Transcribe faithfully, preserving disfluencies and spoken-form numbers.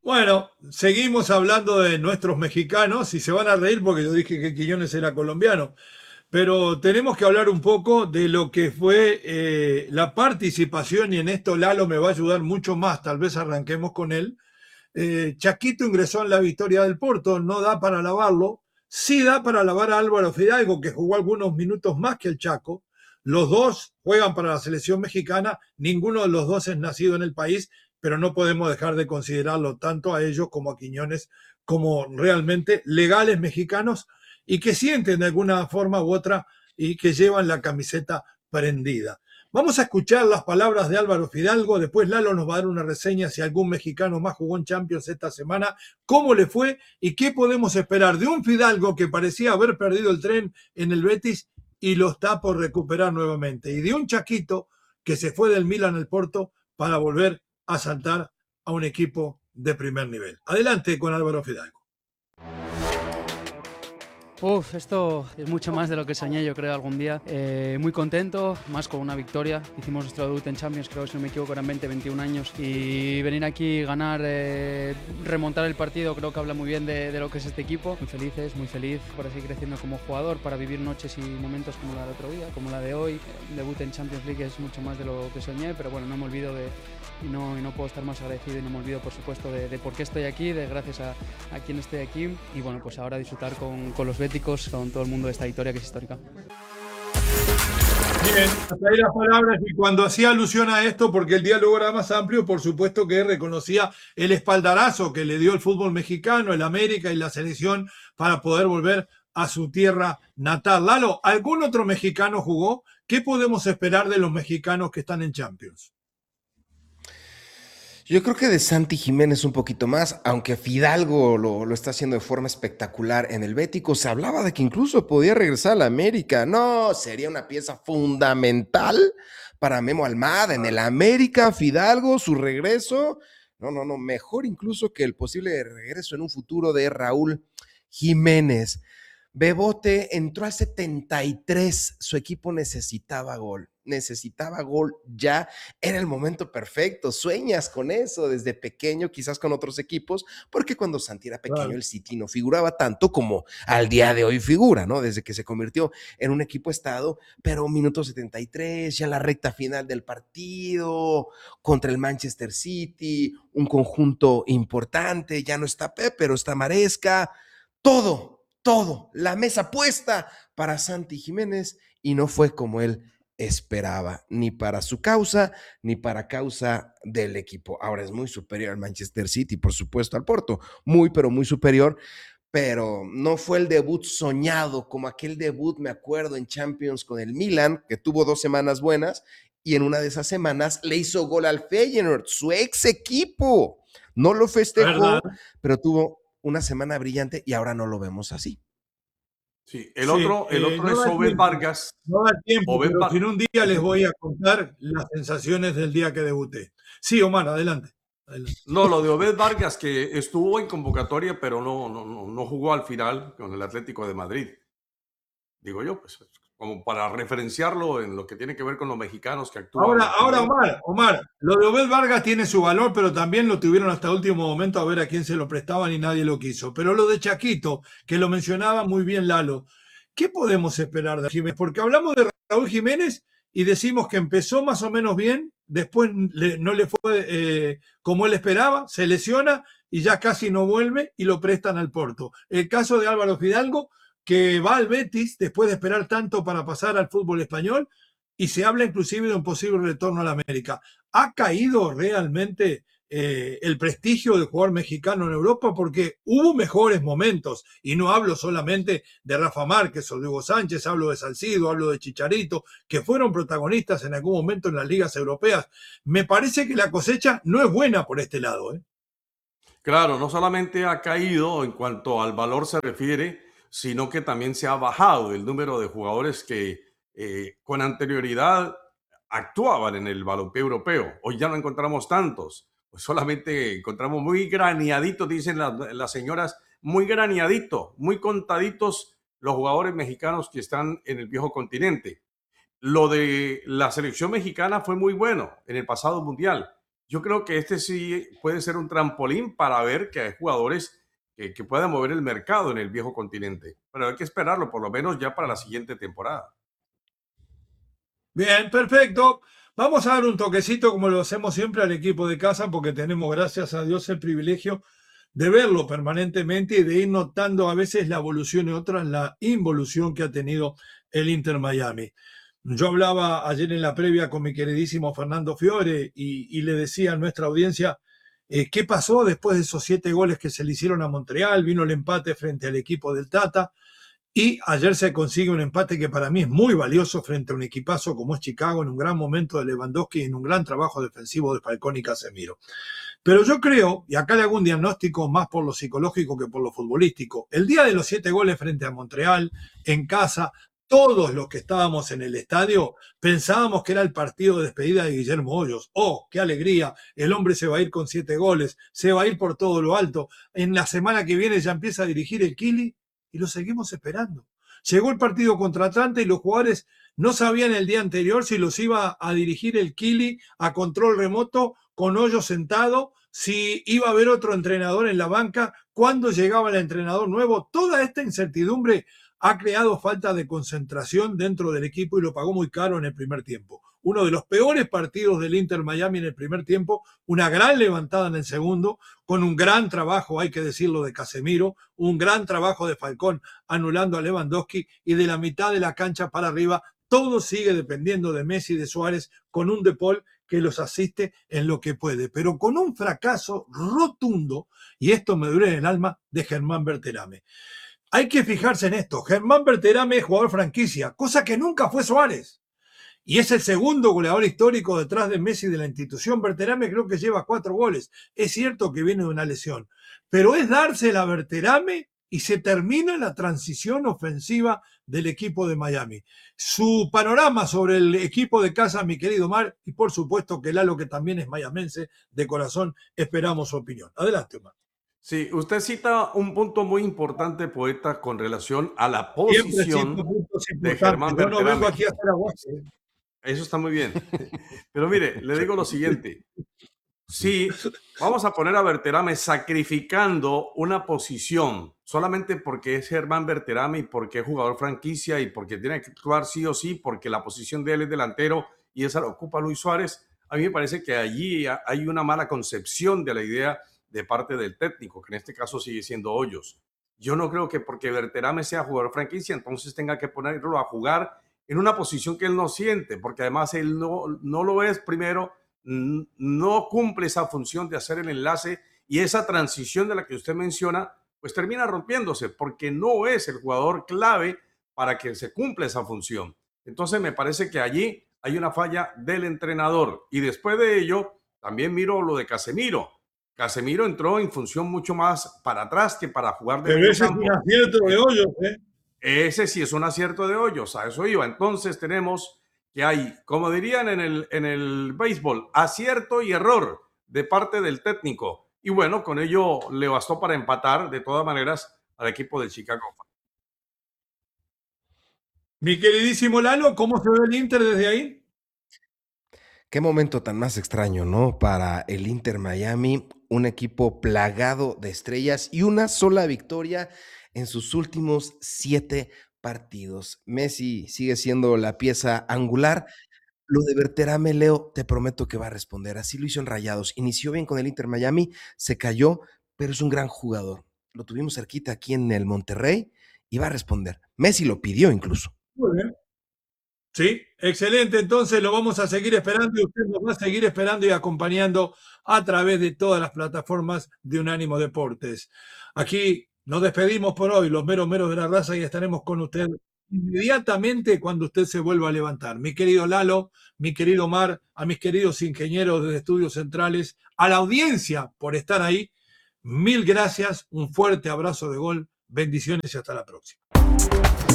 Bueno, seguimos hablando de nuestros mexicanos y se van a reír porque yo dije que Quiñones era colombiano, pero tenemos que hablar un poco de lo que fue eh, la participación y en esto Lalo me va a ayudar mucho más, tal vez arranquemos con él. Eh, Chaquito ingresó en la victoria del Porto, no da para alabarlo, sí da para alabar a Álvaro Fidalgo, que jugó algunos minutos más que el Chaco. Los dos juegan para la selección mexicana, ninguno de los dos es nacido en el país, pero no podemos dejar de considerarlo tanto a ellos como a Quiñones como realmente legales mexicanos y que sienten de alguna forma u otra y que llevan la camiseta prendida. Vamos a escuchar las palabras de Álvaro Fidalgo, después Lalo nos va a dar una reseña si algún mexicano más jugó en Champions esta semana, cómo le fue y qué podemos esperar de un Fidalgo que parecía haber perdido el tren en el Betis y lo está por recuperar nuevamente, y de un Chaquito que se fue del Milan al Porto para volver a saltar a un equipo de primer nivel. Adelante con Álvaro Fidalgo. Uf, esto es mucho más de lo que soñé, yo creo, algún día. Eh, muy contento, más con una victoria. Hicimos nuestro debut en Champions, creo, si no me equivoco, eran veinte, veintiún años. Y venir aquí, ganar, eh, remontar el partido, creo que habla muy bien de, de lo que es este equipo. Muy felices, muy feliz para seguir creciendo como jugador, para vivir noches y momentos como la del otro día, como la de hoy. Un debut en Champions League es mucho más de lo que soñé, pero bueno, no me olvido de... Y no, y no puedo estar más agradecido y no me olvido, por supuesto, de, de por qué estoy aquí, de gracias a, a quien estoy aquí. Y bueno, pues ahora disfrutar con, con los béticos, con todo el mundo de esta victoria que es histórica. Bien, hasta ahí las palabras y cuando hacía alusión a esto, porque el diálogo era más amplio, por supuesto que reconocía el espaldarazo que le dio el fútbol mexicano, el América y la selección para poder volver a su tierra natal. Lalo, ¿algún otro mexicano jugó? ¿Qué podemos esperar de los mexicanos que están en Champions? Yo creo que de Santi Jiménez un poquito más, aunque Fidalgo lo, lo está haciendo de forma espectacular en el Bético. Se hablaba de que incluso podía regresar a la América. No, sería una pieza fundamental para Memo Almada en el América. Fidalgo, su regreso. No, no, no, mejor incluso que el posible regreso en un futuro de Raúl Jiménez. Bebote entró al setenta y tres, su equipo necesitaba gol, necesitaba gol ya, era el momento perfecto, sueñas con eso desde pequeño, quizás con otros equipos, porque cuando Santi era pequeño Claro. el City no figuraba tanto como al día de hoy figura, ¿no? Desde que se convirtió en un equipo estado, pero minuto setenta y tres, ya la recta final del partido, contra el Manchester City, un conjunto importante, ya no está Pep, pero está Maresca, todo, todo, la mesa puesta para Santi Jiménez y no fue como él esperaba, ni para su causa, ni para causa del equipo. Ahora es muy superior al Manchester City, por supuesto al Porto, muy, pero muy superior, pero no fue el debut soñado como aquel debut, me acuerdo, en Champions con el Milan, que tuvo dos semanas buenas, y en una de esas semanas le hizo gol al Feyenoord, su ex equipo. No lo ¿Verdad? festejó, pero tuvo una semana brillante y ahora no lo vemos así. Sí, el Sí, otro, el eh, otro no es da Obed tiempo, Vargas. no da tiempo, Obed pero si Va- en un día les voy a contar las sensaciones del día que debuté. Sí, Omar, adelante. Adelante. no, lo de Obed Vargas, que estuvo en convocatoria, pero no, no, no, no jugó al final con el Atlético de Madrid. Digo yo, pues, como para referenciarlo en lo que tiene que ver con los mexicanos que Ahora, actúan en ahora, el... Omar, Omar, lo de Obed Vargas tiene su valor, pero también lo tuvieron hasta último momento a ver a quién se lo prestaban y nadie lo quiso. Pero lo de Chaquito, que lo mencionaba muy bien Lalo, ¿qué podemos esperar de Jiménez? Porque hablamos de Raúl Jiménez y decimos que empezó más o menos bien, después le, no le fue eh, como él esperaba, se lesiona y ya casi no vuelve y lo prestan al Porto. El caso de Álvaro Fidalgo, que va al Betis después de esperar tanto para pasar al fútbol español y se habla inclusive de un posible retorno a la América. ¿Ha caído realmente eh, el prestigio del jugador mexicano en Europa? Porque hubo mejores momentos, y no hablo solamente de Rafa Márquez o de Hugo Sánchez, hablo de Salcido, hablo de Chicharito, que fueron protagonistas en algún momento en las ligas europeas. Me parece que la cosecha no es buena por este lado, ¿eh? Claro, no solamente ha caído en cuanto al valor se refiere, sino que también se ha bajado el número de jugadores que eh, con anterioridad actuaban en el balompié europeo. Hoy ya no encontramos tantos, pues solamente encontramos muy graneaditos, dicen las, las señoras, muy graneaditos, muy contaditos los jugadores mexicanos que están en el viejo continente. Lo de la selección mexicana fue muy bueno en el pasado mundial, Yo creo que este sí puede ser un trampolín para ver que hay jugadores que, que puedan mover el mercado en el viejo continente. Pero hay que esperarlo, por lo menos ya para la siguiente temporada. Bien, perfecto. Vamos a dar un toquecito como lo hacemos siempre al equipo de casa porque tenemos, gracias a Dios, el privilegio de verlo permanentemente y de ir notando a veces la evolución y otras la involución que ha tenido el Inter Miami. Yo hablaba ayer en la previa con mi queridísimo Fernando Fiore y, y le decía a nuestra audiencia eh, qué pasó después de esos siete goles que se le hicieron a Montreal. Vino el empate frente al equipo del Tata. Y ayer se consigue un empate que para mí es muy valioso frente a un equipazo como es Chicago, en un gran momento de Lewandowski y en un gran trabajo defensivo de Falcón y Casemiro. Pero yo creo, y acá le hago un diagnóstico más por lo psicológico que por lo futbolístico, el día de los siete goles frente a Montreal, en casa, todos los que estábamos en el estadio pensábamos que era el partido de despedida de Guillermo Hoyos. ¡Oh, qué alegría! El hombre se va a ir con siete goles, se va a ir por todo lo alto. En la semana que viene ya empieza a dirigir el Kili y lo seguimos esperando. Llegó el partido contra Atlanta y los jugadores no sabían el día anterior si los iba a dirigir el Kili a control remoto con Hoyos sentado, si iba a haber otro entrenador en la banca, cuándo llegaba el entrenador nuevo. Toda esta incertidumbre ha creado falta de concentración dentro del equipo y lo pagó muy caro en el primer tiempo. Uno de los peores partidos del Inter Miami en el primer tiempo, una gran levantada en el segundo, con un gran trabajo, hay que decirlo, de Casemiro, un gran trabajo de Falcón anulando a Lewandowski y de la mitad de la cancha para arriba, todo sigue dependiendo de Messi y de Suárez con un De Paul que los asiste en lo que puede, pero con un fracaso rotundo, y esto me duele en el alma, de Germán Berterame. Hay que fijarse en esto. Germán Berterame es jugador franquicia, cosa que nunca fue Suárez. Y es el segundo goleador histórico detrás de Messi de la institución. Berterame creo que lleva cuatro goles. Es cierto que viene de una lesión, pero es dársela a Berterame y se termina la transición ofensiva del equipo de Miami. Su panorama sobre el equipo de casa, mi querido Omar, y por supuesto que Lalo, que también es mayamense de corazón, esperamos su opinión. Adelante, Omar. Sí, usted cita un punto muy importante, poeta, con relación a la Siempre cito posición puntos de importantes. Germán Yo no vengo Berterame. aquí a hacer aguante. Eso está muy bien. Pero mire, le digo lo siguiente. Sí, vamos a poner a Berterame sacrificando una posición solamente porque es Germán Berterame y porque es jugador franquicia y porque tiene que actuar sí o sí, porque la posición de él es delantero y esa la ocupa Luis Suárez. A mí me parece que allí hay una mala concepción de la idea de parte del técnico, que en este caso sigue siendo Hoyos. Yo no creo que porque Berterame sea jugador franquicia, entonces tenga que ponerlo a jugar en una posición que él no siente, porque además él no, no lo es primero, no cumple esa función de hacer el enlace y esa transición de la que usted menciona, pues termina rompiéndose porque no es el jugador clave para que se cumpla esa función. Entonces me parece que allí hay una falla del entrenador y después de ello también miro lo de Casemiro. Casemiro entró en función mucho más para atrás que para jugar de Pero medio ese es campo. un acierto de Hoyos, ¿eh? Ese sí es un acierto de Hoyos, a eso iba. Entonces tenemos que hay, como dirían en el, en el béisbol, acierto y error de parte del técnico. Y bueno, con ello le bastó para empatar de todas maneras al equipo del Chicago. Mi queridísimo Lalo, ¿cómo se ve el Inter desde ahí? Qué momento tan más extraño, ¿no? Para el Inter Miami, un equipo plagado de estrellas y una sola victoria en sus últimos siete partidos. Messi sigue siendo la pieza angular. Lo de Berterame, Leo, te prometo que va a responder. Así lo hizo en Rayados. Inició bien con el Inter Miami, se cayó, pero es un gran jugador. Lo tuvimos cerquita aquí en el Monterrey y va a responder. Messi lo pidió incluso. Muy bien. Sí, excelente. Entonces lo vamos a seguir esperando y usted nos va a seguir esperando y acompañando a través de todas las plataformas de Unánimo Deportes. Aquí nos despedimos por hoy, los meros meros de la raza, y estaremos con usted inmediatamente cuando usted se vuelva a levantar. Mi querido Lalo, mi querido Mar, a mis queridos ingenieros de Estudios Centrales, a la audiencia por estar ahí, mil gracias, un fuerte abrazo de gol, bendiciones y hasta la próxima.